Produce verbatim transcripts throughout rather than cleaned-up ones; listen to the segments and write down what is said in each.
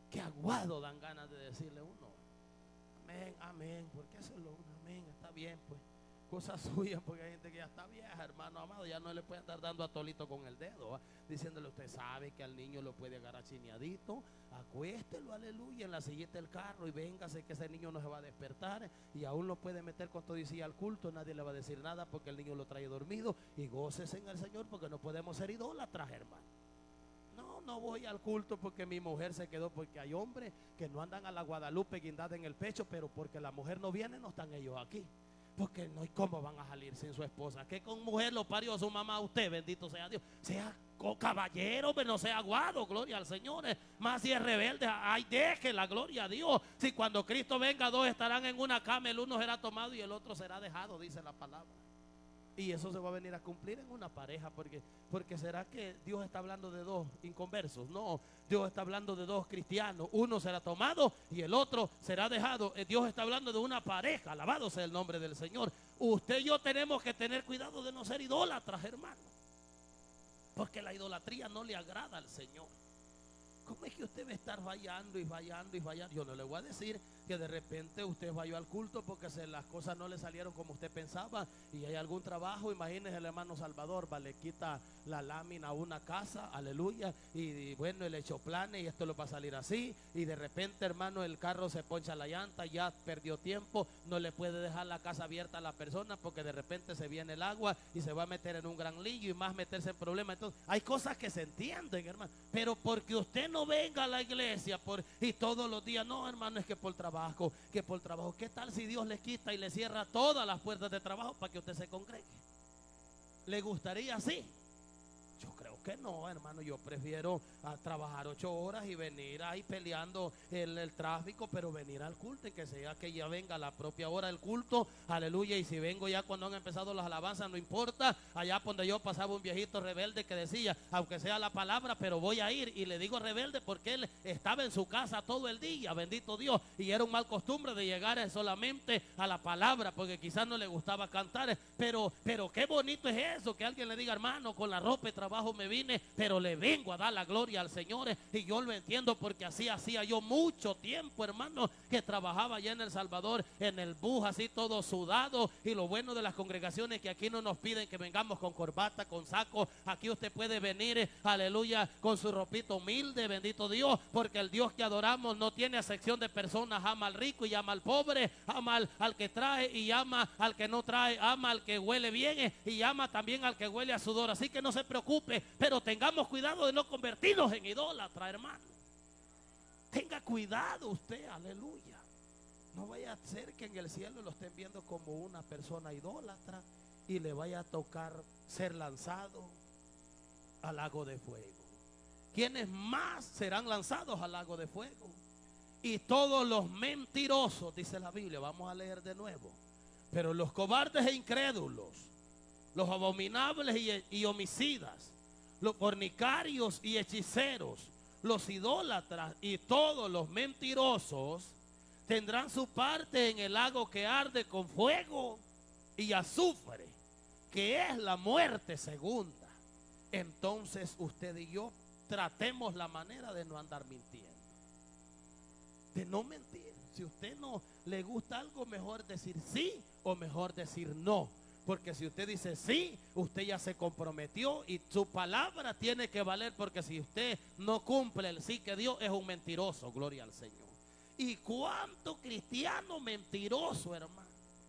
qué aguado dan ganas de decirle uno. Amén, amén, porque eso es lo uno, amén, está bien, pues. Cosas suyas, porque hay gente que ya está vieja, hermano amado, ya no le puede estar dando a tolito con el dedo, ¿va? Diciéndole, usted sabe que al niño lo puede agarrar chineadito, acuéstelo, aleluya, en la sillita del carro y véngase que ese niño no se va a despertar, y aún lo puede meter con todo y sí al culto, nadie le va a decir nada porque el niño lo trae dormido, y gócese en el Señor porque no podemos ser idólatras, hermano. No, no voy al culto porque mi mujer se quedó, porque hay hombres que no andan a la Guadalupe guindada en el pecho, pero porque la mujer no viene, no están ellos aquí. Porque no, ¿y cómo van a salir sin su esposa? Que con mujer lo parió su mamá a usted, bendito sea Dios. Sea caballero, pero no sea aguado, gloria al Señor. Más si es rebelde, ay, deje la gloria a Dios. Si cuando Cristo venga, dos estarán en una cama, el uno será tomado y el otro será dejado, dice la palabra. Y eso se va a venir a cumplir en una pareja, porque, porque será que Dios está hablando de dos inconversos. No, Dios está hablando de dos cristianos. Uno será tomado y el otro será dejado. Dios está hablando de una pareja. Alabado sea el nombre del Señor. Usted y yo tenemos que tener cuidado de no ser idólatras, hermano, porque la idolatría no le agrada al Señor. ¿Cómo es que usted va a estar fallando y fallando y fallando? Yo no le voy a decir que de repente usted falló al culto porque se, las cosas no le salieron como usted pensaba y hay algún trabajo. Imagínese el hermano Salvador, va, le quita la lámina a una casa, aleluya, y, y bueno, él echó planes y esto lo va a salir así, y de repente, hermano, el carro se poncha la llanta, ya perdió tiempo, no le puede dejar la casa abierta a la persona porque de repente se viene el agua y se va a meter en un gran lío y más meterse en problemas. Entonces hay cosas que se entienden, hermano, pero porque usted no venga a la iglesia por, y todos los días, no, hermano, es que por trabajo, que por trabajo. ¿Qué tal si Dios le quita y le cierra todas las puertas de trabajo para que usted se congregue? ¿Le gustaría así? Yo creo que no, hermano. Yo prefiero a trabajar ocho horas y venir ahí peleando el, el tráfico, pero venir al culto y que sea que ya venga a la propia hora del culto, aleluya. Y si vengo ya cuando han empezado las alabanzas, no importa. Allá donde yo pasaba un viejito rebelde que decía, aunque sea la palabra, pero voy a ir. Y le digo rebelde porque él estaba en su casa todo el día, bendito Dios, y era un mal costumbre de llegar solamente a la palabra, porque quizás no le gustaba cantar. Pero, pero qué bonito es eso, que alguien le diga, hermano, con la ropa de trabajo me vine, pero le vengo a dar la gloria al Señor. Y yo lo entiendo porque así hacía yo mucho tiempo, hermano, que trabajaba allá en El Salvador, en el bus, así todo sudado. Y lo bueno de las congregaciones es que aquí no nos piden que vengamos con corbata, con saco. Aquí usted puede venir, aleluya, con su ropito humilde, bendito Dios, porque el Dios que adoramos no tiene acepción de personas. Ama al rico y ama al pobre, ama al, al que trae y ama al que no trae, ama al que huele bien y ama también al que huele a sudor. Así que no se preocupe, pero tengamos cuidado de no convertirnos en idólatra, hermano. Tenga cuidado usted, aleluya. No vaya a ser que en el cielo lo estén viendo como una persona idólatra y le vaya a tocar ser lanzado al lago de fuego. ¿Quiénes más serán lanzados al lago de fuego? Y todos los mentirosos, dice la Biblia, vamos a leer de nuevo. Pero los cobardes e incrédulos, los abominables y, y homicidas, los fornicarios y hechiceros, los idólatras y todos los mentirosos tendrán su parte en el lago que arde con fuego y azufre, que es la muerte segunda. Entonces usted y yo tratemos la manera de no andar mintiendo, de no mentir. Si usted no le gusta algo, mejor decir sí o mejor decir no. Porque si usted dice sí, usted ya se comprometió y su palabra tiene que valer, porque si usted no cumple el sí que dio, es un mentiroso, gloria al Señor. ¿Y cuánto cristiano mentiroso, hermano?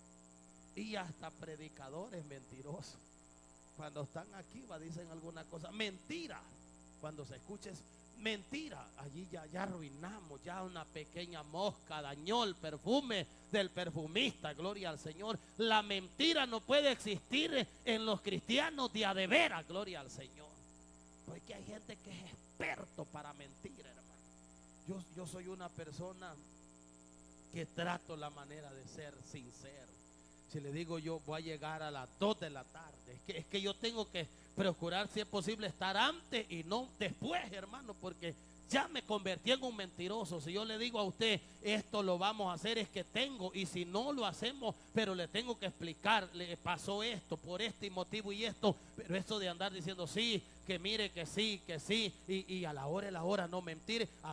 Y hasta predicadores mentirosos. Cuando están aquí, va, dicen alguna cosa, mentira. Cuando se escucha es mentira, allí ya, ya arruinamos, ya una pequeña mosca dañó el perfume del perfumista, gloria al Señor. La mentira no puede existir en los cristianos de a de veras, gloria al Señor. Porque hay gente que es experto para mentir, hermano. Yo, yo soy una persona que trato la manera de ser sincero. Si le digo yo voy a llegar a las dos de la tarde, es que, es que yo tengo que procurar, si es posible, estar antes y no después, hermano, porque ya me convertí en un mentiroso. Si yo le digo a usted esto lo vamos a hacer, es que tengo, y si no lo hacemos, pero le tengo que explicar, le pasó esto por este motivo y esto. Pero esto de andar diciendo sí, que mire que sí, que sí, y, y a la hora y la hora no mentir.